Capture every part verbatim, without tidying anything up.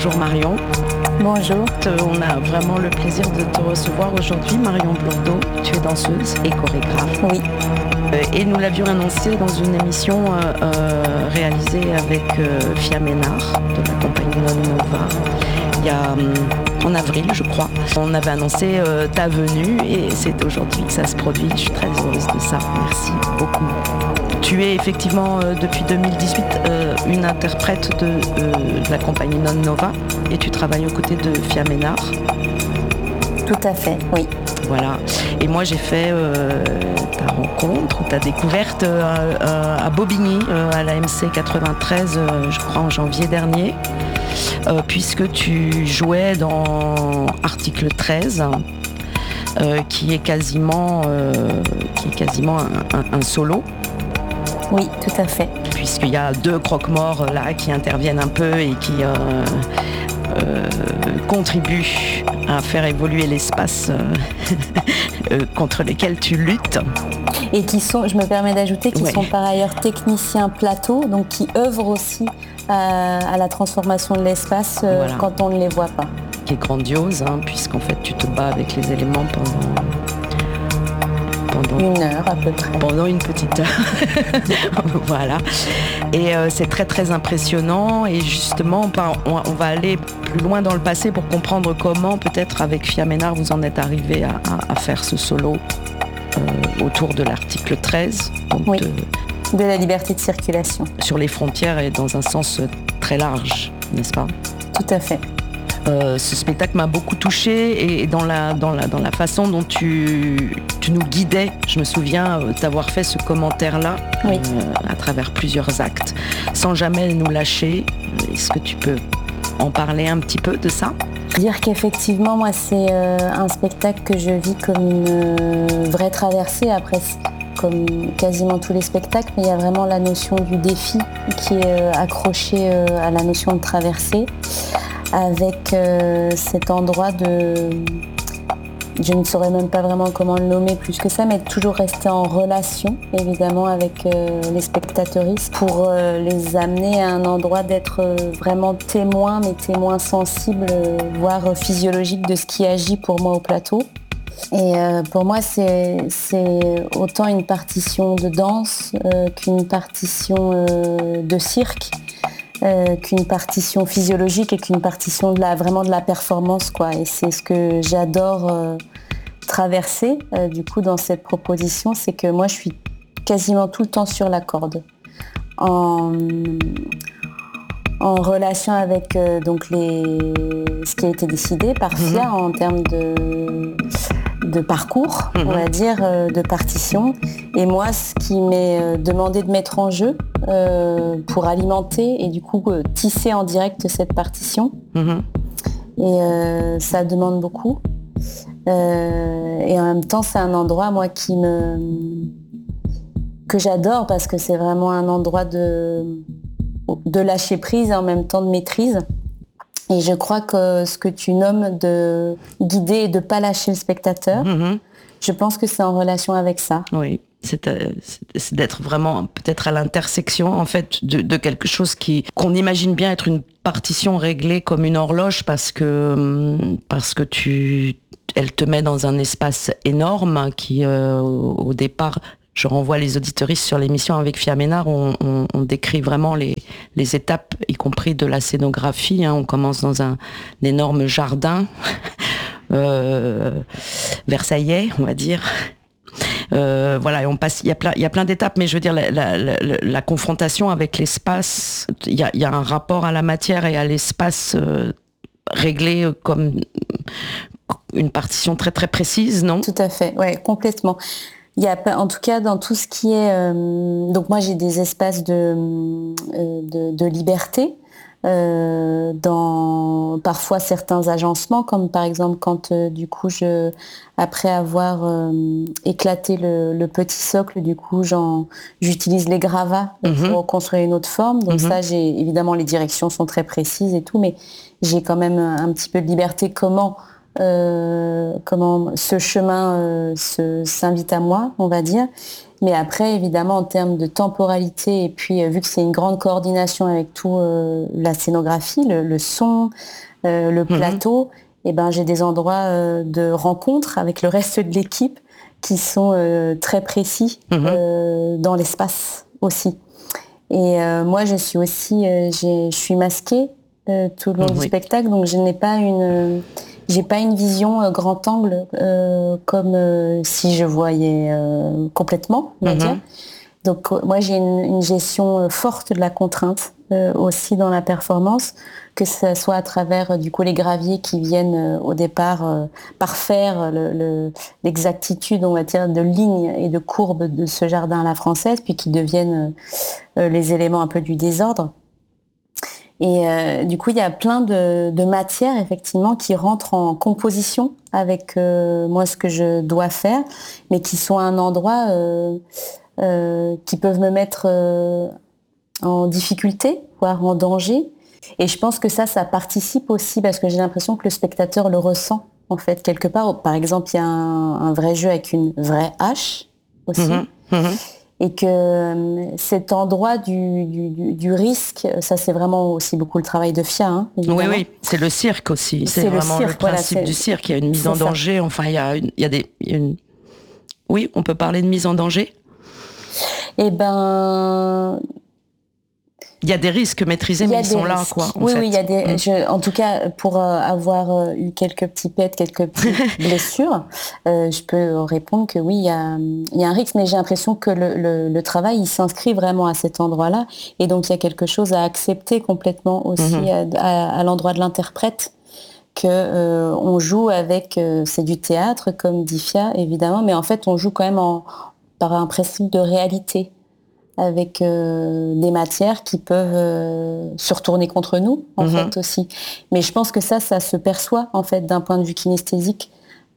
Bonjour Marion. Bonjour. On a vraiment le plaisir de te recevoir aujourd'hui. Marion Blondeau, tu es danseuse et chorégraphe. Oui. Et nous l'avions annoncé dans une émission euh, euh, réalisée avec euh, Fia Ménard de la compagnie Non Nova. Il y a euh, en avril, je crois. On avait annoncé euh, ta venue et c'est aujourd'hui que ça se produit. Je suis très heureuse de ça. Merci beaucoup. Tu es effectivement euh, depuis deux mille dix-huit euh, une interprète de, euh, de la compagnie Non Nova et tu travailles aux côtés de Fia Ménard. Tout à fait, oui. Voilà. Et moi, j'ai fait euh, ta rencontre ou ta découverte euh, euh, à Bobigny, euh, à la M C quatre-vingt-treize, euh, je crois en janvier dernier, euh, puisque tu jouais dans Article treize, euh, qui est quasiment, euh, qui est quasiment un, un, un solo. Oui, tout à fait. Puisqu'il y a deux croque-morts là qui interviennent un peu et qui euh, euh, contribuent à faire évoluer l'espace euh, contre lequel tu luttes. Et qui sont, je me permets d'ajouter, qui ouais. sont par ailleurs techniciens plateau, donc qui œuvrent aussi à, à la transformation de l'espace euh, voilà. quand on ne les voit pas. Qui est grandiose, hein, puisqu'en fait tu te bats avec les éléments pendant... Pendant une heure à peu près. Pendant une petite heure. Voilà. Et euh, c'est très très impressionnant. Et justement, on, on va aller plus loin dans le passé pour comprendre comment, peut-être avec Fia Ménard, vous en êtes arrivé à, à, à faire ce solo euh, autour de l'article treize. Donc oui. de, de la liberté de circulation. Sur les frontières et dans un sens très large, n'est-ce pas ? Tout à fait. Euh, ce spectacle m'a beaucoup touchée et dans la, dans la, dans la façon dont tu, tu nous guidais. Je me souviens euh, t'avoir fait ce commentaire-là oui. euh, à travers plusieurs actes, sans jamais nous lâcher. Est-ce que tu peux en parler un petit peu de ça ? Dire qu'effectivement, moi, c'est euh, un spectacle que je vis comme une euh, vraie traversée. Après, comme quasiment tous les spectacles, mais il y a vraiment la notion du défi qui est euh, accrochée euh, à la notion de traversée. Avec euh, cet endroit de... Je ne saurais même pas vraiment comment le nommer plus que ça, mais toujours rester en relation, évidemment, avec euh, les spectateuristes pour euh, les amener à un endroit d'être euh, vraiment témoin, mais témoin sensible, euh, voire euh, physiologique de ce qui agit pour moi au plateau. Et euh, pour moi, c'est, c'est autant une partition de danse euh, qu'une partition euh, de cirque. Euh, qu'une partition physiologique et qu'une partition de la, vraiment de la performance, quoi. Et c'est ce que j'adore euh, traverser euh, du coup dans cette proposition, c'est que moi je suis quasiment tout le temps sur la corde, en, en relation avec euh, donc les, ce qui a été décidé par Fia mmh. en termes de, de parcours, mmh. on va dire, euh, de partition. Et moi, ce qui m'est euh, demandé de mettre en jeu euh, pour alimenter et du coup euh, tisser en direct cette partition. Mmh. Et euh, ça demande beaucoup. Euh, et en même temps, c'est un endroit, moi, qui me que j'adore parce que c'est vraiment un endroit de, de lâcher prise et en même temps de maîtrise. Et je crois que ce que tu nommes de guider et de ne pas lâcher le spectateur, mmh. je pense que c'est en relation avec ça. Oui. C'est, euh, c'est d'être vraiment peut-être à l'intersection en fait de, de quelque chose qui qu'on imagine bien être une partition réglée comme une horloge parce que parce que tu elle te met dans un espace énorme qui euh, au, au départ je renvoie les auditeuristes sur l'émission avec Fia Ménard, on, on, on décrit vraiment les, les étapes, y compris de la scénographie. Hein. On commence dans un, un énorme jardin euh, versaillais, on va dire. Euh, voilà, et on passe. Il y a plein, il y a plein d'étapes, mais je veux dire la, la, la, la confrontation avec l'espace. Il y a, il y a un rapport à la matière et à l'espace euh, réglé comme une partition très très précise, non ? Tout à fait, ouais, complètement. Il y a en tout cas dans tout ce qui est. Euh, donc moi j'ai des espaces de euh, de, de liberté. Euh, dans parfois certains agencements, comme par exemple quand euh, du coup je, après avoir euh, éclaté le, le petit socle, du coup j'en, j'utilise les gravats mm-hmm. pour construire une autre forme. Donc mm-hmm. ça, j'ai évidemment les directions sont très précises et tout, mais j'ai quand même un petit peu de liberté. Comment euh, comment ce chemin euh, se, s'invite à moi, on va dire. Mais après, évidemment, en termes de temporalité, et puis euh, vu que c'est une grande coordination avec tout euh, la scénographie, le, le son, euh, le plateau, mm-hmm. et ben j'ai des endroits euh, de rencontre avec le reste de l'équipe qui sont euh, très précis mm-hmm. euh, dans l'espace aussi. Et euh, moi, je suis aussi, euh, j'ai, je suis masquée euh, tout le long mm-hmm. du spectacle, donc je n'ai pas une, j'ai pas une vision euh, grand angle euh, comme euh, si je voyais euh, complètement, on va mm-hmm. dire. Donc euh, moi, j'ai une, une gestion euh, forte de la contrainte euh, aussi dans la performance, que ce soit à travers euh, du coup les graviers qui viennent euh, au départ euh, parfaire le, le, l'exactitude, on va dire, de lignes et de courbes de ce jardin à la française, puis qui deviennent euh, les éléments un peu du désordre. Et euh, du coup, il y a plein de, de matières, effectivement, qui rentrent en composition avec euh, moi, ce que je dois faire, mais qui sont à un endroit euh, euh, qui peuvent me mettre euh, en difficulté, voire en danger. Et je pense que ça, ça participe aussi, parce que j'ai l'impression que le spectateur le ressent, en fait, quelque part. Par exemple, il y a un, un vrai jeu avec une vraie hache, aussi. Mmh, mmh. Et que euh, cet endroit du, du, du risque, ça c'est vraiment aussi beaucoup le travail de Fia. Hein, oui, oui, c'est le cirque aussi. C'est, c'est vraiment le, cirque, le principe voilà, du cirque. Il y a une mise en danger. Ça. Enfin, il y a, une, il y a des... Il y a une... Oui, on peut parler de mise en danger. Eh ben... Il y a des risques maîtrisés, mais ils sont risques. Là, quoi. En oui, fait. oui, il y a des. Mmh. Je, en tout cas, pour euh, avoir euh, eu quelques petits pets, quelques petites blessures, euh, je peux répondre que oui, il y a, il y a un risque, mais j'ai l'impression que le, le, le travail, il s'inscrit vraiment à cet endroit-là, et donc il y a quelque chose à accepter complètement aussi mmh. à, à, à l'endroit de l'interprète. Que euh, on joue avec, euh, c'est du théâtre, comme dit Fia, évidemment, mais en fait, on joue quand même en, par un principe de réalité, avec euh, des matières qui peuvent euh, se retourner contre nous, en mm-hmm. fait, aussi. Mais je pense que ça, ça se perçoit, en fait, d'un point de vue kinesthésique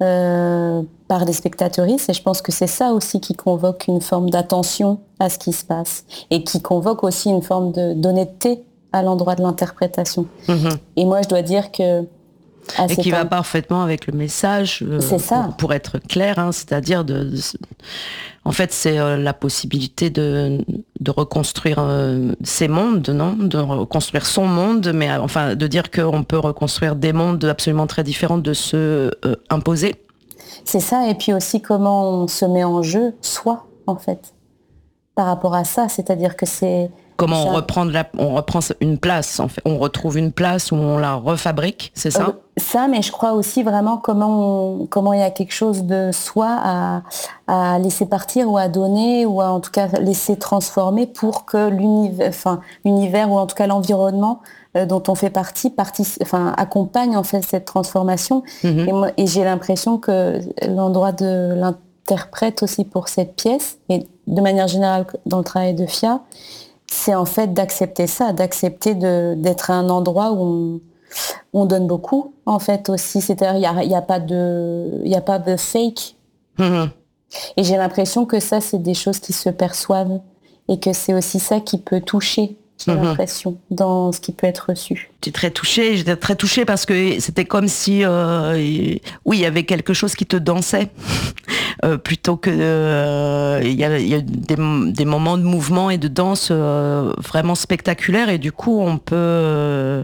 euh, par des spectateuristes, et je pense que c'est ça aussi qui convoque une forme d'attention à ce qui se passe, et qui convoque aussi une forme de, d'honnêteté à l'endroit de l'interprétation. Mm-hmm. Et moi, je dois dire que et qui temps... va parfaitement avec le message, euh, c'est ça. Pour, pour être clair, hein, c'est-à-dire de, de, en fait, c'est euh, la possibilité de, de reconstruire euh, ces mondes, non, de reconstruire son monde, mais euh, enfin de dire qu'on peut reconstruire des mondes absolument très différents de ceux euh, imposés. C'est ça, et puis aussi comment on se met en jeu soi, en fait, par rapport à ça, c'est-à-dire que c'est comment ça... on reprend, la, on reprend une place, en fait. On retrouve une place où on la refabrique, c'est ça euh, Ça, mais je crois aussi vraiment comment, on, comment il y a quelque chose de soi à, à laisser partir ou à donner, ou à en tout cas laisser transformer pour que l'univers, enfin, l'univers ou en tout cas l'environnement euh, dont on fait partie, partie enfin, accompagne en fait cette transformation. Mm-hmm. Et, moi, et j'ai l'impression que l'endroit de l'interprète aussi pour cette pièce, et de manière générale dans le travail de Fia, c'est en fait d'accepter ça, d'accepter de, d'être à un endroit où on, on donne beaucoup, en fait, aussi. C'est-à-dire, il n'y a, y a pas de, il y a pas de fake. Mmh. Et j'ai l'impression que ça, c'est des choses qui se perçoivent et que c'est aussi ça qui peut toucher, j'ai mmh. l'impression, dans ce qui peut être reçu. J'étais très touchée, j'étais très touchée parce que c'était comme si, euh, y, oui, il y avait quelque chose qui te dansait. Euh, plutôt que il euh, y a, y a des, des moments de mouvement et de danse euh, vraiment spectaculaires, et du coup on peut euh,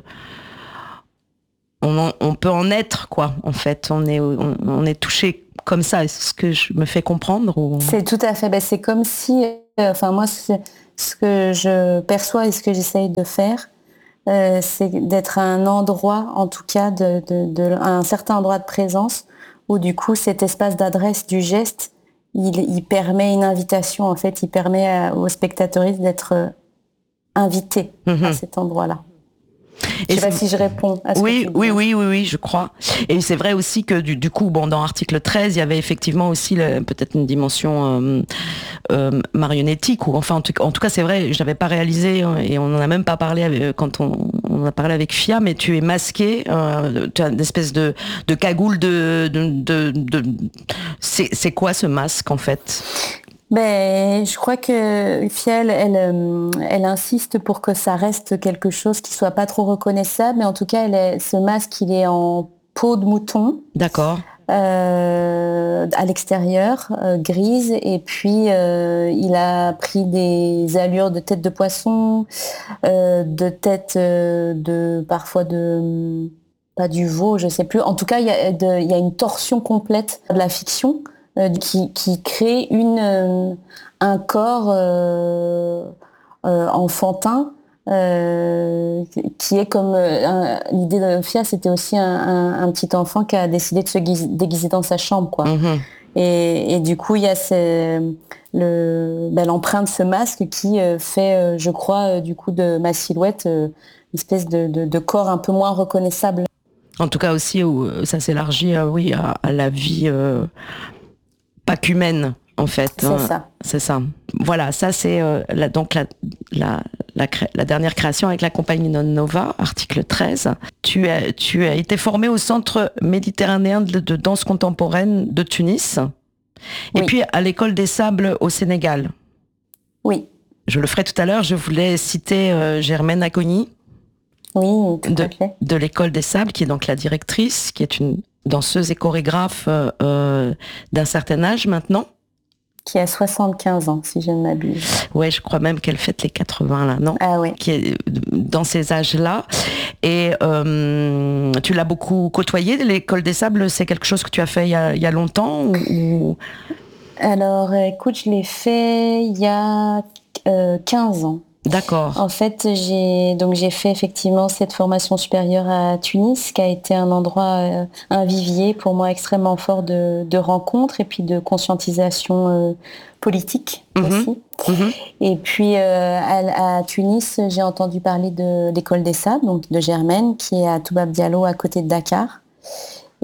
on, on peut en être, quoi, en fait on est on, on est touché comme ça. Est-ce ce que je me fais comprendre ou... C'est tout à fait, ben, c'est comme si enfin euh, moi c'est, ce que je perçois et ce que j'essaye de faire, euh, c'est d'être à un endroit, en tout cas de, de, de, à un certain endroit de présence, où du coup cet espace d'adresse du geste, il, il permet une invitation, en fait, il permet à, aux spectateuristes d'être euh, invités mmh. à cet endroit-là. Je ne sais pas si je réponds à ce oui, que tu oui, oui, oui, oui, je crois. Et c'est vrai aussi que du, du coup, bon, dans l'article treize, il y avait effectivement aussi le, peut-être une dimension euh, euh, marionnettique, ou enfin, en tout, en tout cas, c'est vrai, je n'avais pas réalisé, et on n'en a même pas parlé avec, quand on, on a parlé avec Fia, mais tu es masqué, euh, tu as une espèce de, de cagoule de... de, de, de c'est, c'est quoi ce masque, en fait ? Ben, je crois que Fia, elle, elle, elle insiste pour que ça reste quelque chose qui soit pas trop reconnaissable, mais en tout cas, elle est, ce masque, il est en peau de mouton. D'accord. euh, à l'extérieur, euh, grise, et puis euh, il a pris des allures de tête de poisson, euh, de tête euh, de parfois de pas du veau, je sais plus. En tout cas, il y a, de, il y a une torsion complète de la fiction euh, qui, qui crée une euh, un corps euh, euh, enfantin. Euh, qui est comme euh, l'idée de Fia, c'était aussi un, un, un petit enfant qui a décidé de se guise, déguiser dans sa chambre, quoi. Mm-hmm. Et, et du coup, il y a ces, le, ben, l'empreinte de ce masque qui euh, fait, euh, je crois, euh, du coup, de ma silhouette, euh, une espèce de, de, de corps un peu moins reconnaissable. En tout cas aussi, où ça s'élargit, euh, oui, à, à la vie euh, pas qu'humaine. En fait, c'est hein, ça. C'est ça. Voilà, ça c'est euh, la, donc la, la, la, cré- la dernière création avec la compagnie Non Nova, article treize. Tu as, tu as été formé au Centre méditerranéen de, de danse contemporaine de Tunis, oui. Et puis à l'École des Sables au Sénégal. Oui. Je le ferai tout à l'heure. Je voulais citer euh, Germaine Acogny. Oui, tout de, à fait. De l'École des Sables, qui est donc la directrice, qui est une danseuse et chorégraphe euh, d'un certain âge maintenant. Qui a soixante-quinze ans, si je ne m'abuse. Ouais, je crois même qu'elle fête les quatre-vingts, là, non ? Ah oui. Qui est dans ces âges-là. Et euh, tu l'as beaucoup côtoyé, l'École des Sables, c'est quelque chose que tu as fait il y a, il y a longtemps ou... Alors, écoute, je l'ai fait il y a euh, quinze ans. D'accord. En fait, j'ai donc j'ai fait effectivement cette formation supérieure à Tunis, qui a été un endroit, euh, un vivier pour moi extrêmement fort de, de rencontres et puis de conscientisation euh, politique mmh. aussi. Mmh. Et puis euh, à, à Tunis, j'ai entendu parler de l'École des Sables, donc de Germaine, qui est à Toubab Diallo, à côté de Dakar. Et,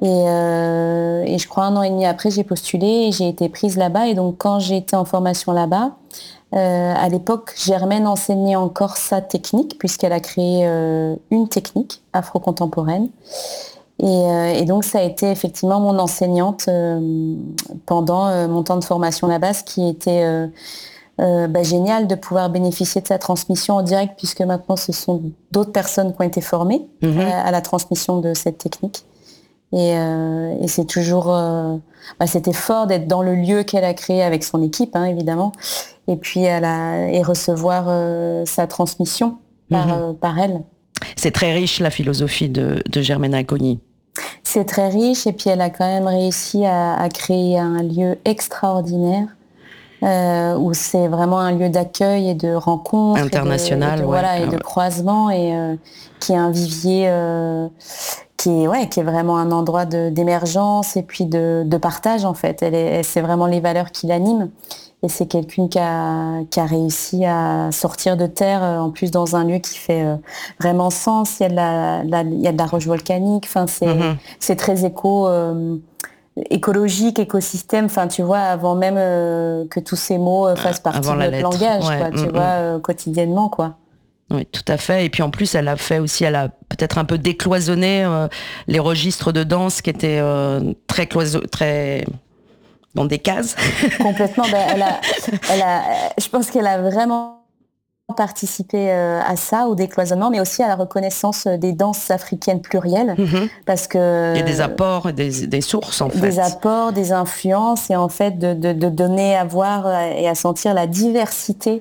euh, et je crois un an et demi après, j'ai postulé et j'ai été prise là-bas. Et donc quand j'ai été en formation là-bas, Euh, à l'époque, Germaine enseignait encore sa technique, puisqu'elle a créé euh, une technique afro-contemporaine. Et, euh, et donc, ça a été effectivement mon enseignante euh, pendant euh, mon temps de formation là-bas, ce qui était euh, euh, bah, génial de pouvoir bénéficier de sa transmission en direct, puisque maintenant, ce sont d'autres personnes qui ont été formées mm-hmm. à, à la transmission de cette technique. Et, euh, et c'est toujours... Euh, bah, c'était fort d'être dans le lieu qu'elle a créé avec son équipe, hein, évidemment. Et puis elle a, et recevoir euh, sa transmission par, mmh. euh, par elle. C'est très riche la philosophie de, de Germaine Acogny. C'est très riche et puis elle a quand même réussi à, à créer un lieu extraordinaire euh, où c'est vraiment un lieu d'accueil et de rencontre. International, et de, et de, ouais. Voilà, et de croisement et euh, qui est un vivier... Euh, qui est, ouais, qui est vraiment un endroit de, d'émergence et puis de, de partage en fait. Elle est, c'est vraiment les valeurs qui l'animent. Et c'est quelqu'une qui a, qui a réussi à sortir de terre, en plus dans un lieu qui fait vraiment sens. Il y a de la, la, il y a de la roche volcanique. Enfin, c'est, mm-hmm. c'est très éco, euh, écologique, écosystème. Enfin, tu vois, avant même euh, que tous ces mots fassent partie de notre lettre. langage, ouais. quoi, mm-hmm. tu vois, euh, quotidiennement, quoi. Oui, tout à fait. Et puis en plus, elle a fait aussi, elle a peut-être un peu décloisonné euh, les registres de danse qui étaient euh, très cloisonnés, très dans des cases. Complètement. Ben, elle a, elle a, je pense qu'elle a vraiment participé euh, à ça, au décloisonnement, mais aussi à la reconnaissance des danses africaines plurielles, mm-hmm. parce que il y a des apports, des, des sources en fait. Des apports, des influences, et en fait de, de, de donner à voir et à sentir la diversité.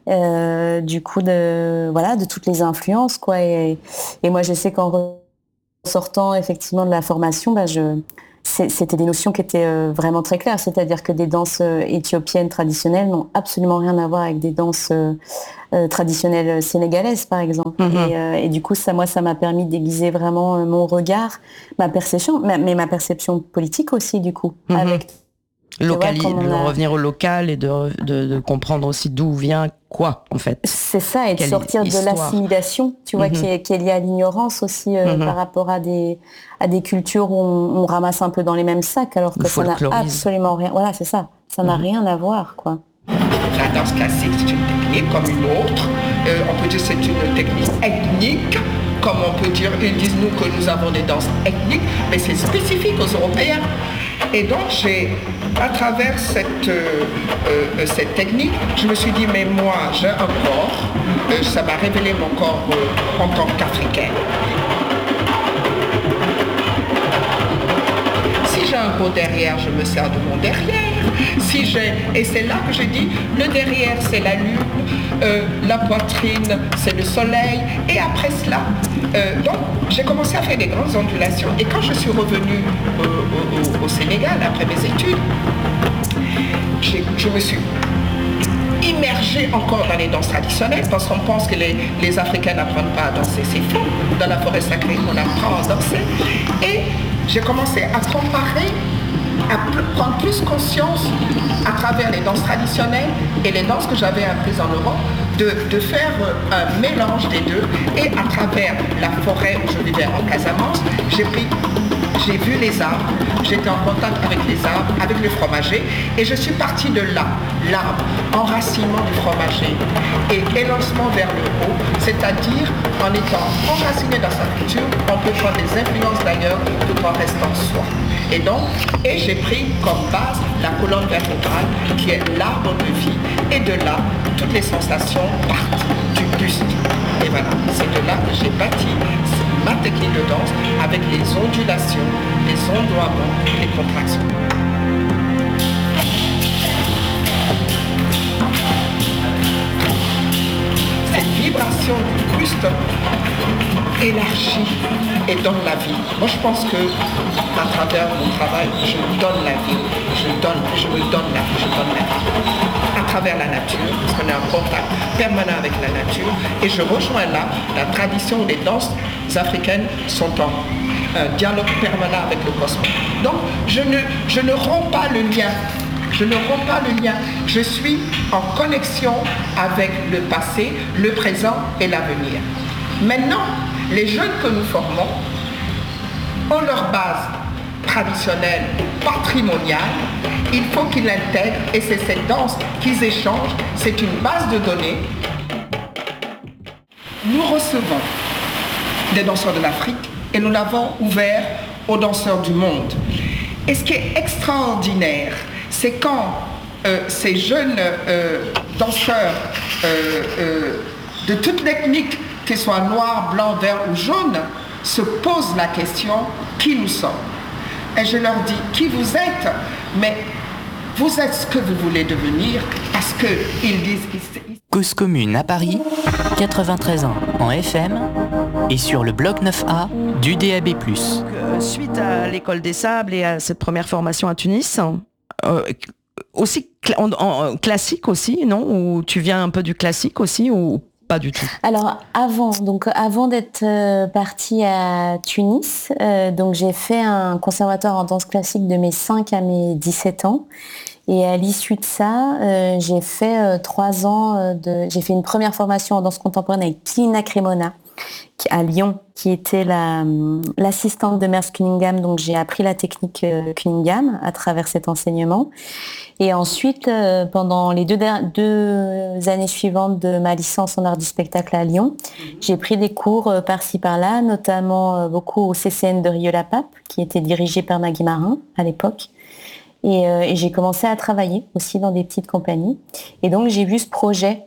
Euh, du coup de voilà de toutes les influences quoi et, et moi je sais qu'en sortant effectivement de la formation bah, je c'est, c'était des notions qui étaient euh, vraiment très claires, c'est-à-dire que des danses euh, éthiopiennes traditionnelles n'ont absolument rien à voir avec des danses euh, euh, traditionnelles sénégalaises par exemple mm-hmm. et, euh, et du coup ça moi ça m'a permis d'aiguiser vraiment euh, mon regard, ma perception mais, mais ma perception politique aussi du coup mm-hmm. avec Locali- de a... revenir au local et de, de, de comprendre aussi d'où vient quoi en fait. C'est ça, et de Quelle sortir histoire. de l'assimilation, tu vois, mm-hmm. qui, est, qui est liée à l'ignorance aussi euh, mm-hmm. par rapport à des, à des cultures où on, on ramasse un peu dans les mêmes sacs alors que ça n'a absolument rien. Voilà, c'est ça, ça n'a mm-hmm. rien à voir quoi. La danse classique, c'est une technique comme une autre. Euh, on peut dire que c'est une technique ethnique. Comme on peut dire, ils disent nous que nous avons des danses ethniques, mais c'est spécifique aux Européens. Et donc, j'ai, à travers cette, euh, euh, cette technique, je me suis dit, mais moi, j'ai un corps, euh, ça m'a révélé mon corps euh, en tant qu'Africaine. Si j'ai un au derrière, je me sers de mon derrière. Si j'ai, et c'est là que j'ai dit, le derrière c'est la lune, euh, la poitrine c'est le soleil, et après cela, euh, donc j'ai commencé à faire des grandes ondulations. Et quand je suis revenue au, au, au Sénégal après mes études, j'ai, je me suis immergée encore dans les danses traditionnelles, parce qu'on pense que les, les Africains n'apprennent pas à danser, c'est faux. Dans la forêt sacrée, on apprend à danser. Et j'ai commencé à comparer, à prendre plus conscience à travers les danses traditionnelles et les danses que j'avais apprises en Europe, de, de faire un mélange des deux. Et à travers la forêt où je vivais en Casamance, j'ai pris J'ai vu les arbres, j'étais en contact avec les arbres, avec le fromager, et je suis partie de là, l'arbre, enracinement du fromager et élancement vers le haut, c'est-à-dire en étant enraciné dans sa culture, on peut prendre des influences d'ailleurs tout en restant soi. Et donc, et j'ai pris comme base la colonne vertébrale qui est l'arbre de vie, et de là, toutes les sensations partent du buste. Et voilà, c'est de là que j'ai bâti ma technique de danse avec les ondulations, les ondoiements, les contractions. Cette vibration du buste élargie et donne la vie. Moi je pense que à travers mon travail, je donne la vie, je donne, je me donne la vie, je donne la vie. À travers la nature, parce qu'on est en contact permanent avec la nature, et je rejoins là la tradition où les danses africaines sont en un dialogue permanent avec le cosmos. Donc je ne, je ne romps pas le lien, je ne romps pas le lien, je suis en connexion avec le passé, le présent et l'avenir. Maintenant, les jeunes que nous formons ont leur base traditionnelle, patrimoniale, il faut qu'ils l'intègrent, et c'est cette danse qu'ils échangent, c'est une base de données. Nous recevons des danseurs de l'Afrique et nous l'avons ouvert aux danseurs du monde. Et ce qui est extraordinaire, c'est quand euh, ces jeunes euh, danseurs euh, euh, de toute ethnique, qu'ils soient noirs, blancs, verts ou jaunes, se posent la question qui nous sommes. Et je leur dis qui vous êtes, mais vous êtes ce que vous voulez devenir, parce qu'ils disent... Cause commune à Paris, quatre-vingt-treize ans en F M et sur le bloc neuf A du D A B plus. Euh, suite à l'école des sables et à cette première formation à Tunis, euh, aussi cl- en, en, classique aussi, non? Ou tu viens un peu du classique aussi, ou pas du tout? Alors avant, donc avant d'être euh, partie à Tunis, euh, donc j'ai fait un conservatoire en danse classique de mes cinq à mes dix-sept ans. Et à l'issue de ça, euh, j'ai fait euh, trois ans euh, de, j'ai fait une première formation en danse contemporaine avec Lina Cremona qui, à Lyon, qui était la, l'assistante de Merce Cunningham. Donc j'ai appris la technique euh, Cunningham à travers cet enseignement. Et ensuite, euh, pendant les deux, deux années suivantes de ma licence en art du spectacle à Lyon, j'ai pris des cours euh, par-ci par-là, notamment euh, beaucoup au C C N de Rieux-la-Pape, qui était dirigé par Maggie Marin à l'époque. Et, euh, et j'ai commencé à travailler aussi dans des petites compagnies. Et donc j'ai vu ce projet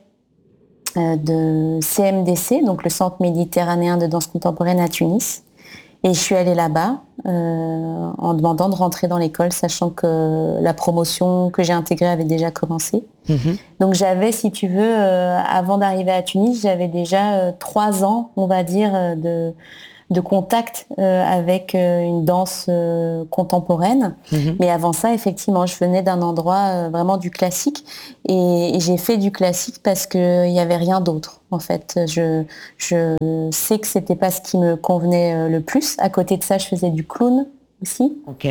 euh, de C M D C, donc le Centre méditerranéen de danse contemporaine à Tunis. Et je suis allée là-bas euh, en demandant de rentrer dans l'école, sachant que la promotion que j'ai intégrée avait déjà commencé. Mmh. Donc j'avais, si tu veux, euh, avant d'arriver à Tunis, j'avais déjà euh, trois ans, on va dire, euh, de... de contact euh, avec euh, une danse euh, contemporaine. Mmh. Mais avant ça, effectivement, je venais d'un endroit euh, vraiment du classique et, et j'ai fait du classique parce qu'il n'y avait rien d'autre. En fait, je, je sais que c'était pas ce qui me convenait euh, le plus. À côté de ça, je faisais du clown aussi. Ok.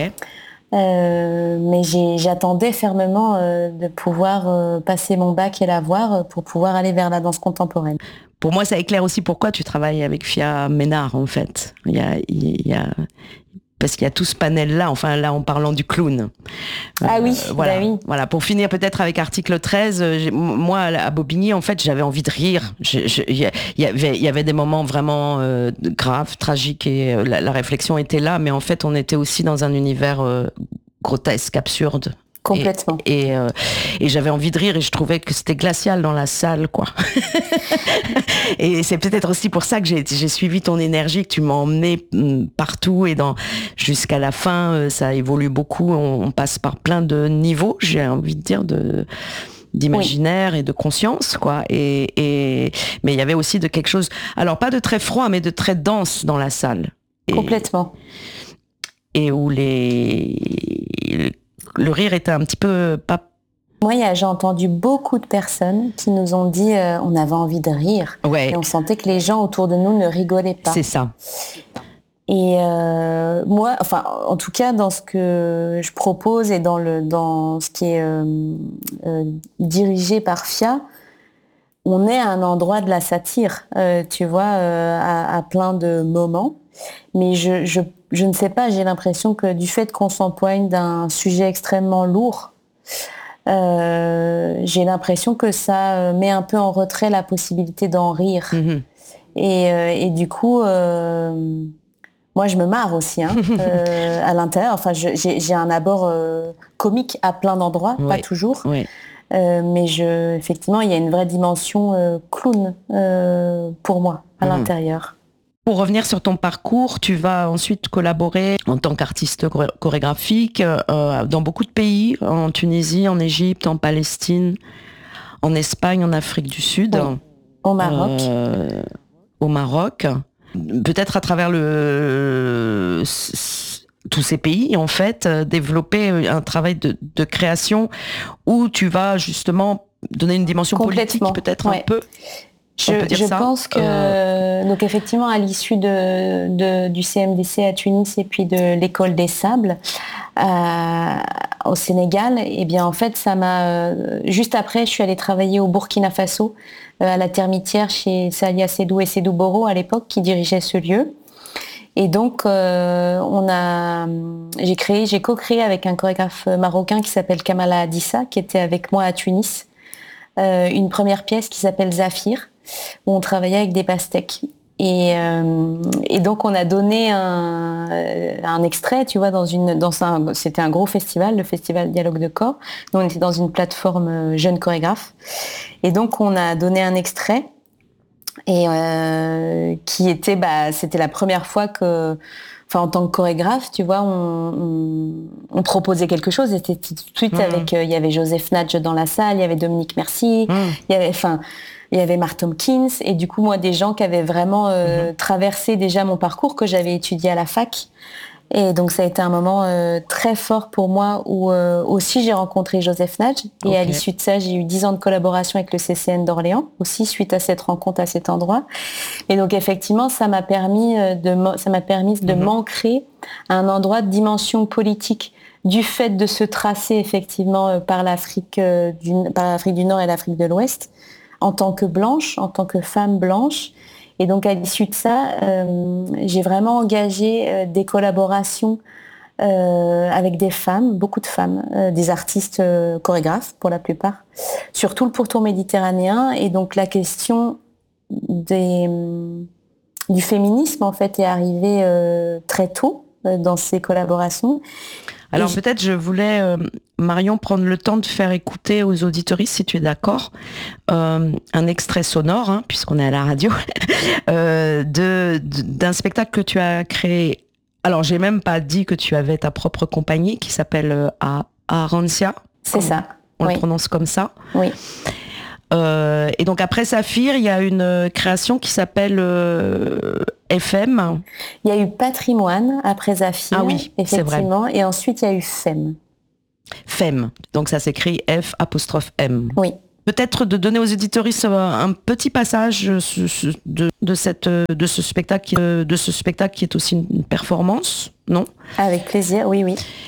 Euh, mais j'ai, j'attendais fermement euh, de pouvoir euh, passer mon bac et l'avoir euh, pour pouvoir aller vers la danse contemporaine. Pour moi, ça éclaire aussi pourquoi tu travailles avec Fia Ménard, en fait. Il y a, il y a, parce qu'il y a tout ce panel-là, enfin là, en parlant du clown. Ah oui, euh, voilà, bah oui. Voilà, pour finir peut-être avec article treize, moi, à Bobigny, en fait, j'avais envie de rire. Il y, y, avait, y avait des moments vraiment euh, graves, tragiques, et euh, la, la réflexion était là, mais en fait, on était aussi dans un univers euh, grotesque, absurde. Complètement. Et, et, euh, et j'avais envie de rire et je trouvais que c'était glacial dans la salle, quoi. Et c'est peut-être aussi pour ça que j'ai, j'ai suivi ton énergie, que tu m'as emmené partout et dans, jusqu'à la fin, ça évolue beaucoup. On, on passe par plein de niveaux, j'ai envie de dire, de, d'imaginaire oui. et de conscience, quoi. Et, et, mais il y avait aussi de quelque chose, alors pas de très froid, mais de très dense dans la salle. Et, Complètement. Et où les... le rire était un petit peu pas. Moi, j'ai entendu beaucoup de personnes qui nous ont dit euh, on avait envie de rire. Ouais. Et on sentait que les gens autour de nous ne rigolaient pas. C'est ça. Et euh, moi, enfin, en tout cas, dans ce que je propose et dans, le, dans ce qui est euh, euh, dirigé par F I A, on est à un endroit de la satire, euh, tu vois, euh, à, à plein de moments. Mais je, je, je ne sais pas, j'ai l'impression que du fait qu'on s'empoigne d'un sujet extrêmement lourd, euh, j'ai l'impression que ça met un peu en retrait la possibilité d'en rire. Mmh. Et, euh, et du coup, euh, moi je me marre aussi hein, euh, à l'intérieur. Enfin, je, j'ai, j'ai un abord euh, comique à plein d'endroits, oui. pas toujours. Oui. Euh, mais je, effectivement, il y a une vraie dimension euh, clown euh, pour moi à mmh. l'intérieur. Pour revenir sur ton parcours, tu vas ensuite collaborer en tant qu'artiste chorégraphique euh, dans beaucoup de pays, en Tunisie, en Égypte, en Palestine, en Espagne, en Afrique du Sud. Oui. Au Maroc. Euh, au Maroc. Peut-être à travers le, tous ces pays, en fait, développer un travail de, de création où tu vas justement donner une dimension politique peut-être ouais. un peu. Je, je pense que, euh... donc effectivement, à l'issue de, de, du C M D C à Tunis et puis de l'école des sables euh, au Sénégal, et bien en fait, ça m'a. Euh, juste après, je suis allée travailler au Burkina Faso, euh, à la termitière chez Salia Sédou et Sédou Boro à l'époque, qui dirigeait ce lieu. Et donc, euh, on a, j'ai créé, j'ai co-créé avec un chorégraphe marocain qui s'appelle Kamala Hadissa, qui était avec moi à Tunis, euh, une première pièce qui s'appelle Zafir, où on travaillait avec des pastèques. Et, euh, et donc on a donné un, un extrait, tu vois, dans une, dans un, c'était un gros festival, le festival Dialogue de Corps. Nous on était dans une plateforme jeune chorégraphe. Et donc on a donné un extrait et euh, qui était, bah, c'était la première fois que, enfin en tant que chorégraphe, tu vois, on, on, on proposait quelque chose. Et c'était tout de suite mmh. avec, euh, il y avait Joseph Nadj dans la salle, il y avait Dominique Merci, mmh. il y avait, enfin. Il y avait Marthe Tompkins et du coup moi des gens qui avaient vraiment euh, mmh. traversé déjà mon parcours que j'avais étudié à la fac et donc ça a été un moment euh, très fort pour moi où euh, aussi j'ai rencontré Joseph Nadj et okay. à l'issue de ça j'ai eu dix ans de collaboration avec le C C N d'Orléans aussi suite à cette rencontre à cet endroit et donc effectivement ça m'a permis de ça m'a permis de mmh. m'ancrer à un endroit de dimension politique du fait de se tracer effectivement par l'Afrique euh, du, par l'Afrique du Nord et l'Afrique de l'Ouest en tant que blanche, en tant que femme blanche. Et donc, à l'issue de ça, euh, j'ai vraiment engagé euh, des collaborations euh, avec des femmes, beaucoup de femmes, euh, des artistes euh, chorégraphes pour la plupart, sur tout le pourtour méditerranéen. Et donc, la question des, du féminisme, en fait, est arrivée euh, très tôt euh, dans ces collaborations. Alors Et peut-être je voulais, euh, Marion, prendre le temps de faire écouter aux auditoristes, si tu es d'accord, euh, un extrait sonore, hein, puisqu'on est à la radio, euh, de, de, d'un spectacle que tu as créé. Alors j'ai même pas dit que tu avais ta propre compagnie qui s'appelle euh, Arancia. C'est ça. On oui. le prononce comme ça. Oui. Euh, et donc après Saphir, il y a une création qui s'appelle euh, F M. Il y a eu Patrimoine après Saphir, ah oui, effectivement, et ensuite il y a eu F E M. F E M, donc ça s'écrit F apostrophe M. Oui. Peut-être de donner aux éditoristes un petit passage de, de, cette, de, ce spectacle, de ce spectacle qui est aussi une performance, non ? Avec plaisir, oui, oui.